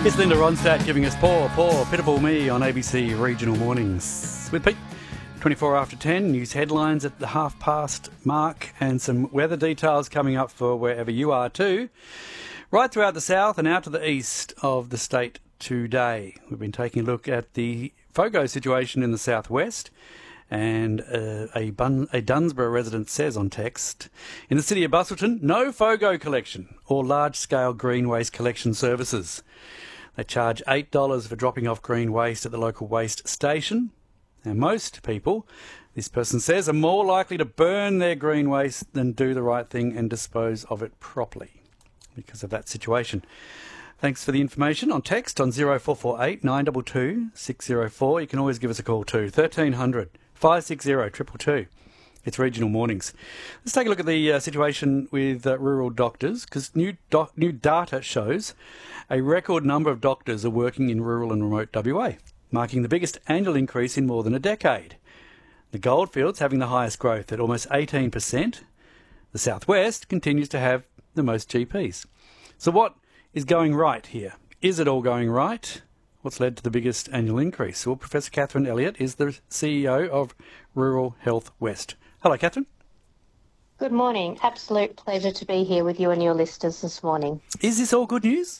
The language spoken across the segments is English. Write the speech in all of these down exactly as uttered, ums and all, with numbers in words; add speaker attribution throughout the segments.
Speaker 1: It's Linda Ronstadt giving us Poor, Poor, Pitiful Me on A B C Regional Mornings. With Pete, twenty-four after ten, news headlines at the half past mark and some weather details coming up for wherever you are too. Right throughout the south and out to the east of the state today. We've been taking a look at the FOGO situation in the southwest. And uh, a, Bun- a Dunsborough resident says on text, in the city of Busselton, no FOGO collection or large-scale green waste collection services. They charge eight dollars for dropping off green waste at the local waste station. And most people, this person says, are more likely to burn their green waste than do the right thing and dispose of it properly because of that situation. Thanks for the information on text on zero four four eight nine two two six zero four. You can always give us a call too, thirteen hundred five six zero two two two. It's Regional Mornings. Let's take a look at the uh, situation with uh, rural doctors, because new do- new data shows a record number of doctors are working in rural and remote W A, marking the biggest annual increase in more than a decade. The Goldfields having the highest growth at almost eighteen percent. The Southwest continues to have the most G Ps. So what is going right here? Is it all going right? What's led to the biggest annual increase? Well, Professor Catherine Elliott is the C E O of Rural Health West. Hello, Catherine.
Speaker 2: Good morning. Absolute pleasure to be here with you and your listeners this morning.
Speaker 1: Is this all good news?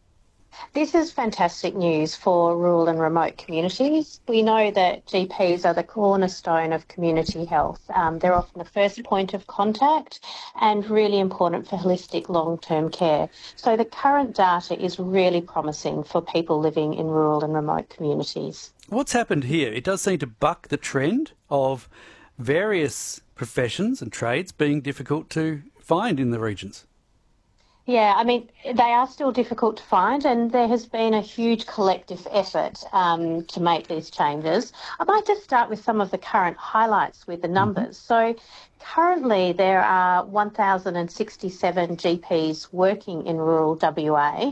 Speaker 2: This is fantastic news for rural and remote communities. We know that G Ps are the cornerstone of community health. Um, they're often the first point of contact and really important for holistic long-term care. So the current data is really promising for people living in rural and remote communities.
Speaker 1: What's happened here? It does seem to buck the trend of various professions and trades being difficult to find in the regions.
Speaker 2: Yeah, I mean, they are still difficult to find, and there has been a huge collective effort um, to make these changes. I might just start with some of the current highlights with the numbers. Mm-hmm. So currently there are one thousand sixty-seven G Ps working in rural W A.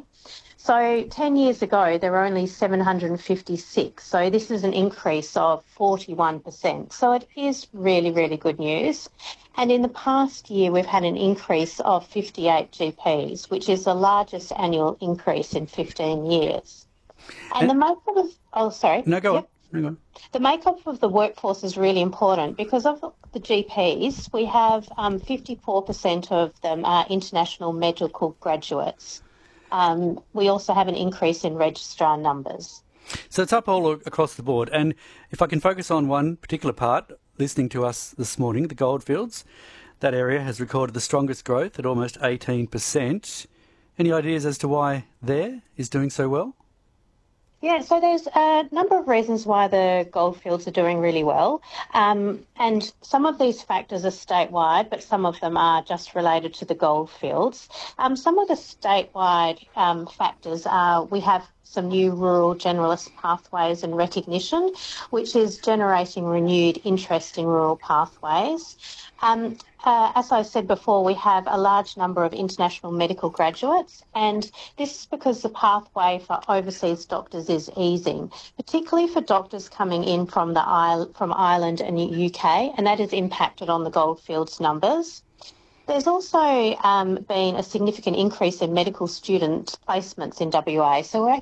Speaker 2: So ten years ago, there were only seven hundred fifty-six. So this is an increase of forty-one percent. So it is really, really good news. And in the past year, we've had an increase of fifty-eight G Ps, which is the largest annual increase in fifteen years. And, and the makeup of, oh, sorry.
Speaker 1: No, go yep. on. Go on.
Speaker 2: The makeup of the workforce is really important because of the G Ps, we have um, fifty-four percent of them are international medical graduates. Um, we also have an increase in registrar numbers.
Speaker 1: So it's up all across the board. And if I can focus on one particular part, listening to us this morning, the Goldfields, that area has recorded the strongest growth at almost eighteen percent. Any ideas as to why there is doing so well?
Speaker 2: Yeah, so there's a number of reasons why the Goldfields are doing really well. Um, and some of these factors are statewide, but some of them are just related to the Goldfields. Um, some of the statewide um, factors are we have some new rural generalist pathways and recognition, which is generating renewed interest in rural pathways. Um, uh, as I said before, we have a large number of international medical graduates, and this is because the pathway for overseas doctors is easing, particularly for doctors coming in from the isle, from Ireland and the U K, and that has impacted on the Goldfields numbers. There's also um, been a significant increase in medical student placements in W A, so we're